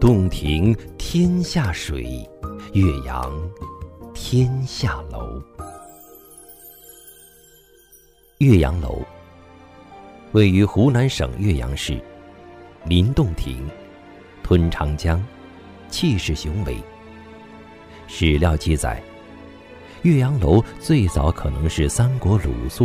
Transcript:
洞庭天下水，岳阳天下楼。岳阳楼位于湖南省岳阳市，临洞庭，吞长江，气势雄伟。史料记载，岳阳楼最早可能是三国鲁肃